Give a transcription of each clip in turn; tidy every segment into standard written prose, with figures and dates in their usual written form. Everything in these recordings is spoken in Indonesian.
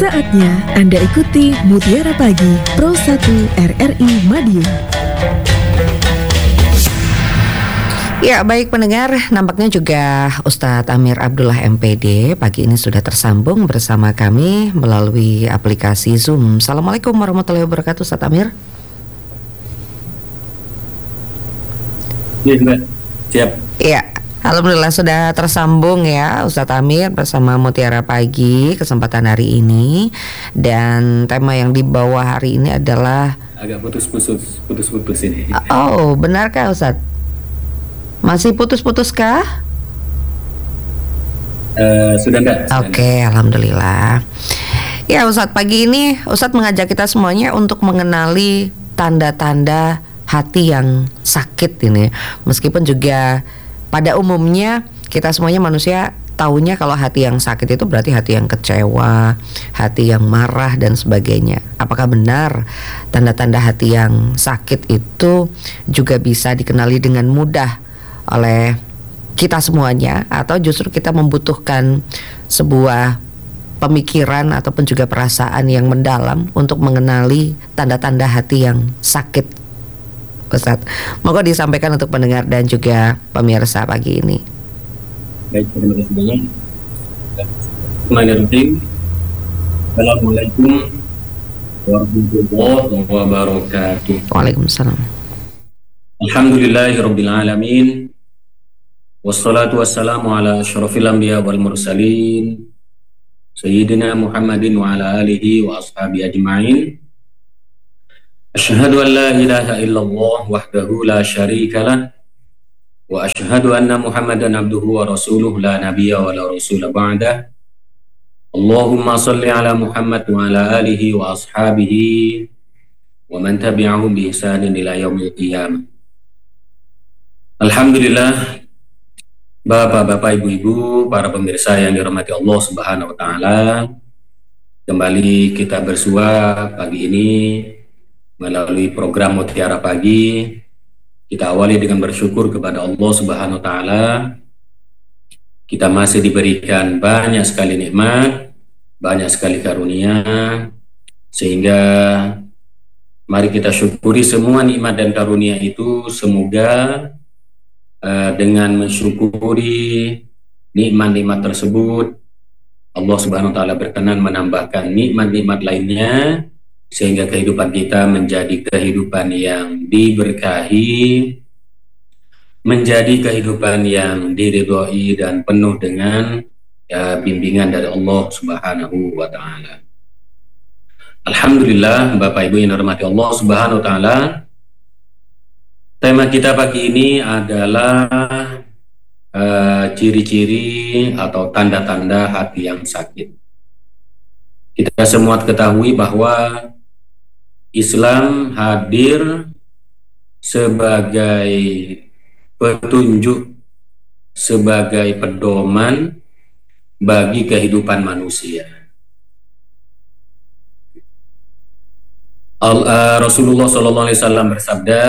Saatnya Anda ikuti Mutiara Pagi Pro 1 RRI Madiun. Ya, baik pendengar, nampaknya juga Ustadz Amir Abdullah MPD pagi ini sudah tersambung bersama kami melalui aplikasi Zoom. Assalamualaikum warahmatullahi wabarakatuh, Ustadz Amir. Siap. Ya, alhamdulillah sudah tersambung ya Ustadz Amir bersama Mutiara Pagi kesempatan hari ini. Dan tema yang dibawa hari ini adalah agak putus-putus ini. Oh, benarkah Ustadz? Masih putus-putus kah? Sudah enggak? Oke, alhamdulillah. Ya Ustadz, pagi ini Ustadz mengajak kita semuanya untuk mengenali tanda-tanda hati yang sakit ini. Meskipun juga pada umumnya kita semuanya manusia taunya kalau hati yang sakit itu berarti hati yang kecewa, hati yang marah dan sebagainya. Apakah benar tanda-tanda hati yang sakit itu juga bisa dikenali dengan mudah oleh kita semuanya, atau justru kita membutuhkan sebuah pemikiran ataupun juga perasaan yang mendalam untuk mengenali tanda-tanda hati yang sakit? Ustadz, moga disampaikan untuk pendengar dan juga pemirsa pagi ini. Baik, terima kasih banyak. Bismillahirrahmanirrahim. Assalamualaikum warahmatullahi wabarakatuh. Waalaikumsalam. Alhamdulillahirabbil alamin. Wassalatu wassalamu ala asyrafil anbiya wal mursalin Sayyidina Muhammadin wa ala alihi wa ashabihi ajma'in. Asyhadu an la ilaha illallah wahdahu la syarika lah, wa asyhadu anna Muhammadan abduhu wa rasuluh la nabiyya wa la rasula ba'dah. Allahumma salli ala Muhammad wa ala alihi wa ashabihi wa man tabi'ahum bi ihsanin ila yaumil qiyamah. Alhamdulillah, Bapak-bapak, ibu-ibu, para pemirsa yang dirahmati Allah Subhanahu wa taala. Kembali kita bersua pagi ini melalui program Mutiara Pagi. Kita awali dengan bersyukur kepada Allah Subhanahu wa taala. Kita masih diberikan banyak sekali nikmat, banyak sekali karunia, sehingga mari kita syukuri semua nikmat dan karunia itu. Semoga dengan mensyukuri nikmat-nikmat tersebut, Allah Subhanahu wa taala berkenan menambahkan nikmat-nikmat lainnya, sehingga kehidupan kita menjadi kehidupan yang diberkahi, menjadi kehidupan yang diridhoi dan penuh dengan bimbingan dari Allah Subhanahu wa taala. Alhamdulillah, Bapak Ibu yang dirahmati Allah Subhanahu wa taala. Tema kita pagi ini adalah ciri-ciri atau tanda-tanda hati yang sakit. Kita semua ketahui bahwa Islam hadir sebagai petunjuk, sebagai pedoman bagi kehidupan manusia. Rasulullah SAW bersabda,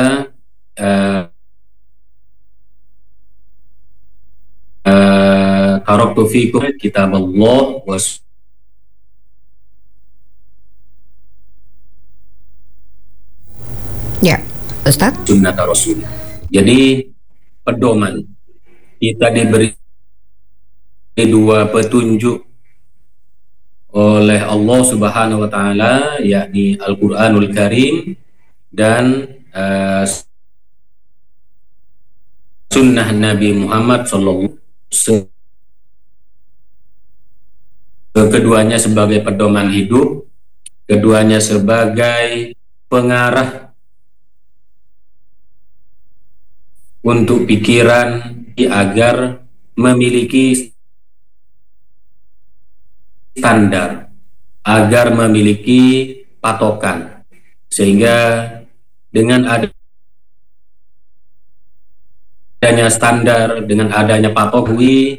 taraktu fikum kitaballah wa Ya, Ustadz. sunnah Rasul. Jadi pedoman, kita diberi dua petunjuk oleh Allah Subhanahu wa taala, yakni Al-Qur'anul Karim dan sunnah Nabi Muhammad sallallahu alaihi wasallam. Keduanya sebagai pedoman hidup, keduanya sebagai pengarah untuk pikiran agar memiliki standar, agar memiliki patokan, sehingga dengan adanya standar, dengan adanya patokan,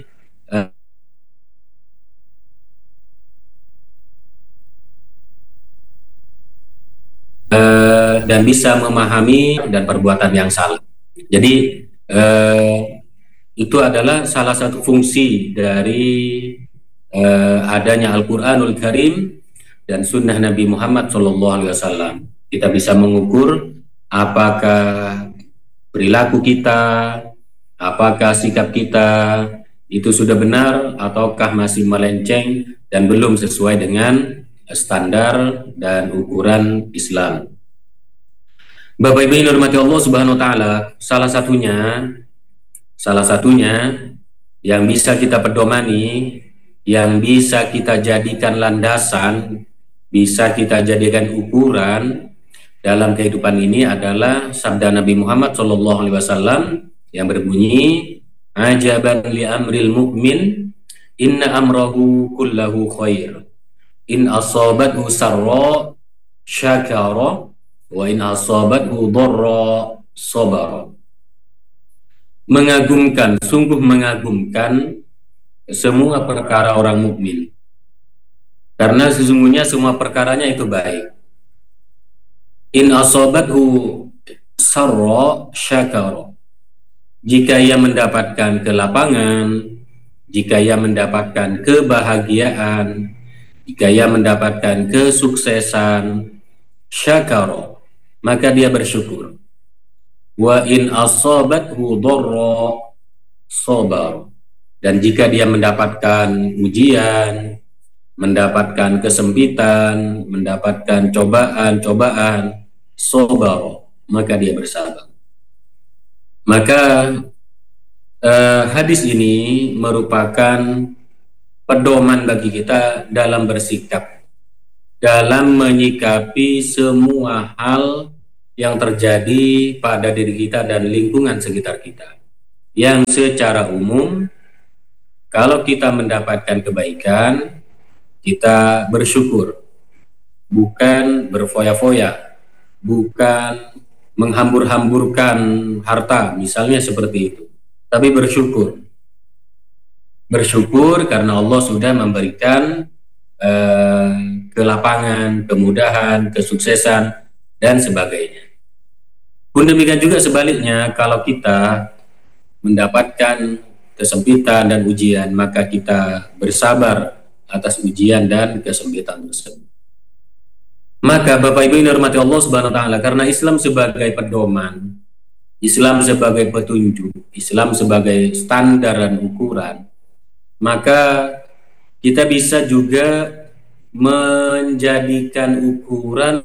dan bisa memahami dan perbuatan yang salah. Jadi itu adalah salah satu fungsi dari adanya Al-Quranul Karim dan sunnah Nabi Muhammad SAW. Kita bisa mengukur apakah perilaku kita, apakah sikap kita itu sudah benar ataukah masih melenceng dan belum sesuai dengan standar dan ukuran Islam. Bapak Ibu yang dirahmati Allah Subhanahu wa taala, salah satunya yang bisa kita pedomani, yang bisa kita jadikan landasan, bisa kita jadikan ukuran dalam kehidupan ini adalah sabda Nabi Muhammad SAW yang berbunyi, ajaban li amril mu'min, inna amrahu kullahu khair, in asabathu sarra syakara, wa in asabathu dharra sabara. Mengagumkan, sungguh mengagumkan semua perkara orang mukmin, karena sesungguhnya semua perkaranya itu baik. In asabathu sarra syakara, jika ia mendapatkan kelapangan, jika ia mendapatkan kebahagiaan, jika ia mendapatkan kesuksesan, syakara, maka dia bersyukur. Wa in asabathu dharra sabar, dan jika dia mendapatkan ujian, mendapatkan kesempitan, mendapatkan cobaan, sabar, maka dia bersabar. Maka hadis ini merupakan pedoman bagi kita dalam bersikap, dalam menyikapi semua hal yang terjadi pada diri kita dan lingkungan sekitar kita. Yang secara umum, kalau kita mendapatkan kebaikan, kita bersyukur, bukan berfoya-foya, bukan menghambur-hamburkan harta, misalnya seperti itu, tapi bersyukur. Bersyukur karena Allah sudah memberikan kelapangan, kemudahan, kesuksesan, dan sebagainya. Pun demikian juga sebaliknya, kalau kita mendapatkan kesempitan dan ujian, maka kita bersabar atas ujian dan kesempitan tersebut. Maka Bapak Ibu yang dirahmati Allah Subhanahu wa taala, karena Islam sebagai pedoman, Islam sebagai petunjuk, Islam sebagai standar dan ukuran, maka kita bisa juga menjadikan ukuran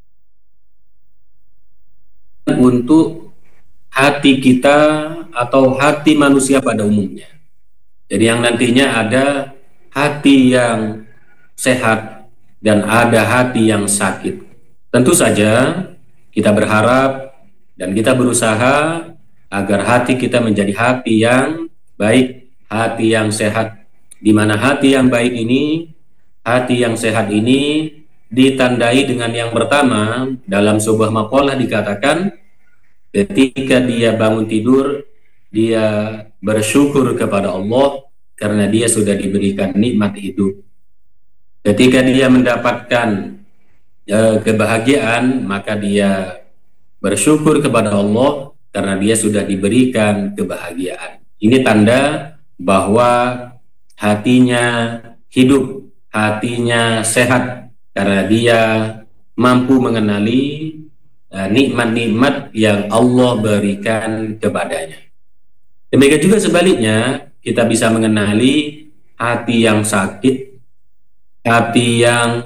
untuk hati kita atau hati manusia pada umumnya. Jadi yang nantinya ada hati yang sehat dan ada hati yang sakit. Tentu saja kita berharap dan kita berusaha agar hati kita menjadi hati yang baik, hati yang sehat, di mana hati yang baik ini, hati yang sehat ini ditandai dengan yang pertama. Dalam sebuah maqalah dikatakan, ketika dia bangun tidur, dia bersyukur kepada Allah karena dia sudah diberikan nikmat hidup. Ketika dia mendapatkan kebahagiaan, maka dia bersyukur kepada Allah karena dia sudah diberikan kebahagiaan. Ini tanda bahwa hatinya hidup, hatinya sehat, karena dia mampu mengenali nikmat-nikmat yang Allah berikan kepadanya. Demikian juga sebaliknya, kita bisa mengenali hati yang sakit, hati yang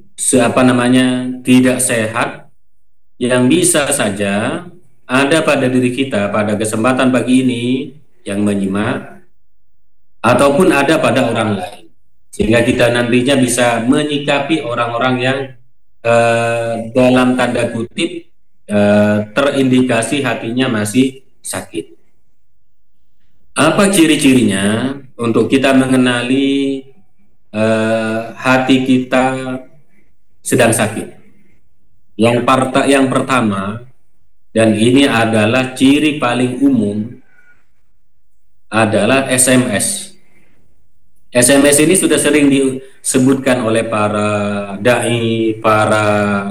tidak sehat, yang bisa saja ada pada diri kita pada kesempatan pagi ini yang menyimak, ataupun ada pada orang lain, sehingga kita nantinya bisa menyikapi orang-orang yang dalam tanda kutip terindikasi hatinya masih sakit. Apa ciri-cirinya untuk kita mengenali hati kita sedang sakit? Yang pertama, dan ini adalah ciri paling umum, adalah SMS. SMS ini sudah sering disebutkan oleh para dai, para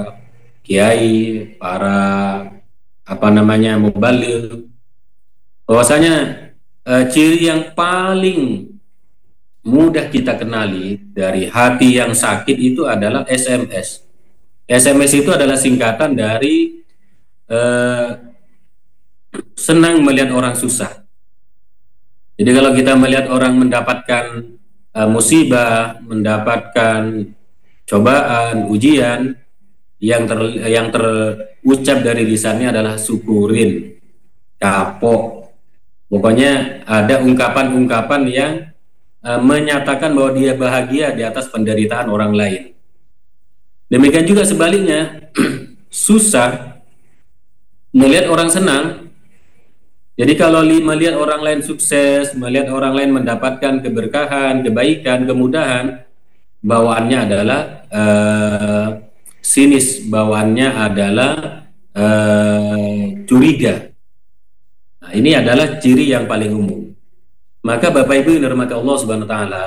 kiai, para mubaligh, bahwasanya ciri yang paling mudah kita kenali dari hati yang sakit itu adalah SMS. SMS itu adalah singkatan dari eh, senang melihat orang susah. Jadi kalau kita melihat orang mendapatkan musibah, mendapatkan cobaan, ujian, yang terucap dari lisannya adalah syukurin, kapok. Pokoknya ada ungkapan-ungkapan yang menyatakan bahwa dia bahagia di atas penderitaan orang lain. Demikian juga sebaliknya, susah melihat orang senang. Jadi kalau melihat orang lain sukses, melihat orang lain mendapatkan keberkahan, kebaikan, kemudahan, bawaannya adalah sinis, bawaannya adalah curiga. Nah, ini adalah ciri yang paling umum. Maka Bapak Ibu yang dirahmati Allah Subhanahu wa taala,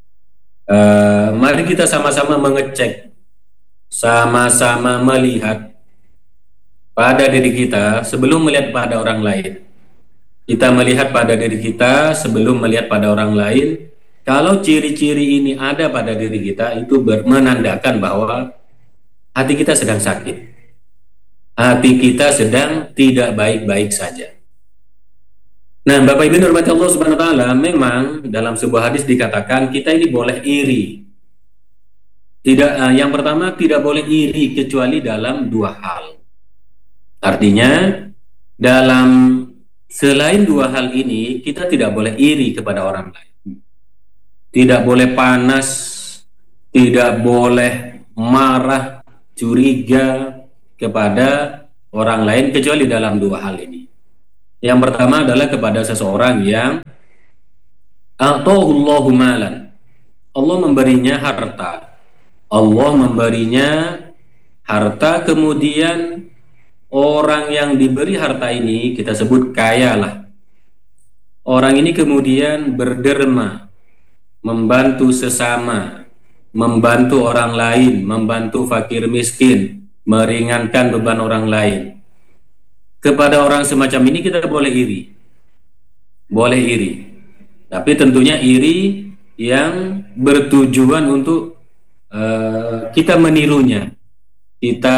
mari kita sama-sama mengecek, sama-sama melihat pada diri kita sebelum melihat pada orang lain. Kita melihat pada diri kita sebelum melihat pada orang lain. Kalau ciri-ciri ini ada pada diri kita, itu menandakan bahwa hati kita sedang sakit. Hati kita sedang tidak baik-baik saja. Nah, Bapak Ibu hormati Allah Subhanahu wa taala, memang dalam sebuah hadis dikatakan kita ini boleh iri. Tidak, yang pertama tidak boleh iri kecuali dalam dua hal. Artinya dalam selain dua hal ini kita tidak boleh iri kepada orang lain. Tidak boleh panas, tidak boleh marah, curiga kepada orang lain kecuali dalam dua hal ini. Yang pertama adalah kepada seseorang yang ata'ullahu malan. Allah memberinya harta. Allah memberinya harta, kemudian orang yang diberi harta ini kita sebut kaya lah. Orang ini kemudian berderma, membantu sesama, membantu orang lain, membantu fakir miskin, meringankan beban orang lain. Kepada orang semacam ini kita boleh iri. Boleh iri. Tapi tentunya iri yang bertujuan untuk kita menirunya. Kita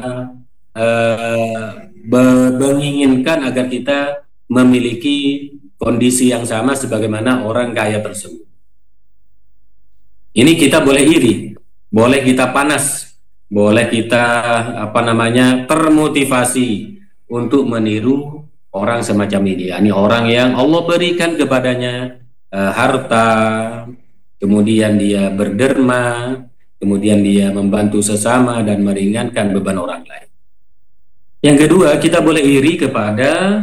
menginginkan agar kita memiliki kondisi yang sama sebagaimana orang kaya tersebut. Ini kita boleh iri, boleh kita panas, boleh kita termotivasi untuk meniru orang semacam ini. Ini orang yang Allah berikan kepadanya harta, kemudian dia berderma, kemudian dia membantu sesama dan meringankan beban orang lain. Yang kedua, kita boleh iri kepada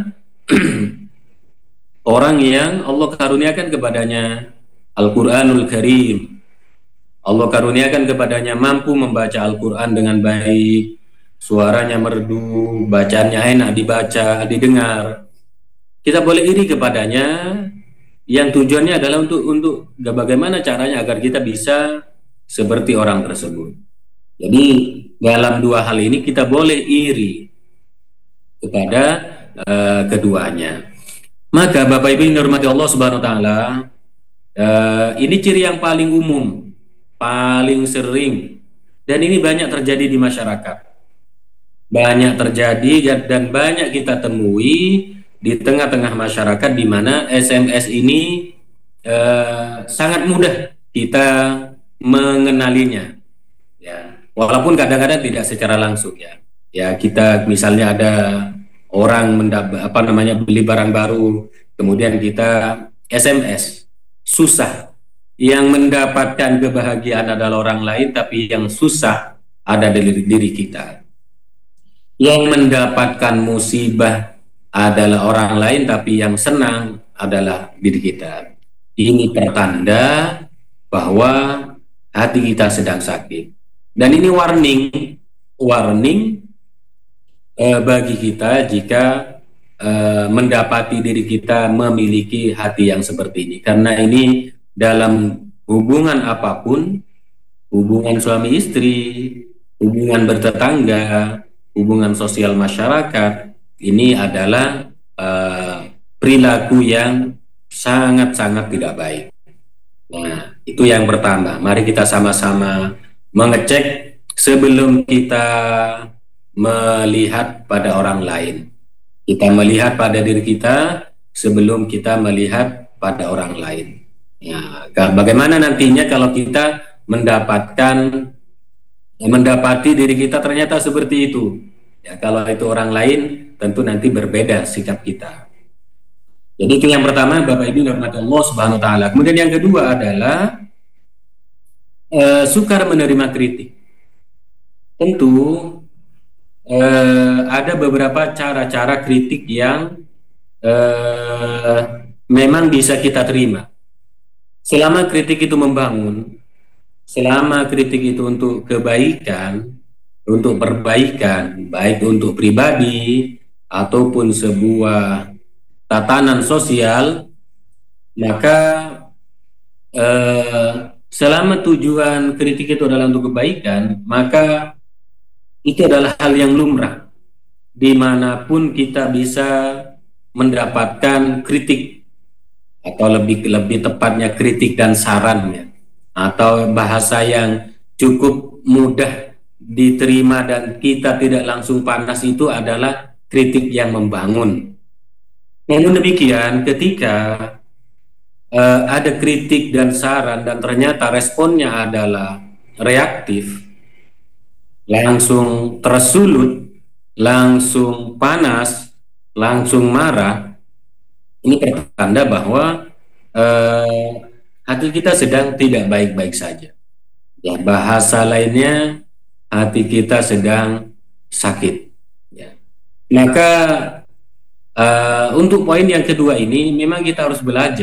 orang yang Allah karuniakan kepadanya Al-Quranul Karim. Allah karuniakan kepadanya mampu membaca Al-Quran dengan baik, suaranya merdu, bacaannya enak dibaca, didengar. Kita boleh iri kepadanya, yang tujuannya adalah untuk bagaimana caranya agar kita bisa seperti orang tersebut. Jadi dalam dua hal ini kita boleh iri kepada keduanya. Maka Bapak Ibu yang dirahmati Allah Subhanahu wa taala, ini ciri yang paling umum, paling sering, dan ini banyak terjadi di masyarakat. Banyak terjadi dan banyak kita temui di tengah-tengah masyarakat, di mana SMS ini sangat mudah kita mengenalinya, ya, walaupun kadang-kadang tidak secara langsung, ya. Ya, kita misalnya ada orang beli barang baru, kemudian kita SMS, susah. Yang mendapatkan kebahagiaan adalah orang lain, tapi yang susah ada dari diri kita. Yang mendapatkan musibah adalah orang lain, tapi yang senang adalah diri kita. Ini pertanda bahwa hati kita sedang sakit. Dan ini warning bagi kita jika mendapati diri kita memiliki hati yang seperti ini. Karena ini dalam hubungan apapun, hubungan suami istri, hubungan bertetangga, hubungan sosial masyarakat, ini adalah perilaku yang sangat-sangat tidak baik. Nah, itu yang pertama. Mari kita sama-sama mengecek sebelum kita melihat pada orang lain. Kita melihat pada diri kita sebelum kita melihat pada orang lain. Ya, bagaimana nantinya kalau kita mendapati diri kita ternyata seperti itu. Ya, kalau itu orang lain, tentu nanti berbeda sikap kita. Jadi itu yang pertama, Bapak Ibu yang dirahmati Allah Subhanahu wa taala. Kemudian yang kedua adalah sukar menerima kritik. Tentu ada beberapa cara-cara kritik yang memang bisa kita terima. Selama kritik itu membangun, selama kritik itu untuk kebaikan, untuk perbaikan, baik untuk pribadi ataupun sebuah tatanan sosial, maka selama tujuan kritik itu adalah untuk kebaikan, maka itu adalah hal yang lumrah dimanapun kita bisa mendapatkan kritik, atau lebih tepatnya kritik dan sarannya, atau bahasa yang cukup mudah diterima dan kita tidak langsung panas, itu adalah kritik yang membangun. Namun demikian, ketika ada kritik dan saran dan ternyata responnya adalah reaktif, langsung tersulut, langsung panas, langsung marah, ini pertanda bahwa hati kita sedang tidak baik-baik saja. Ya, bahasa lainnya, hati kita sedang sakit. Ya. Maka untuk poin yang kedua ini, memang kita harus belajar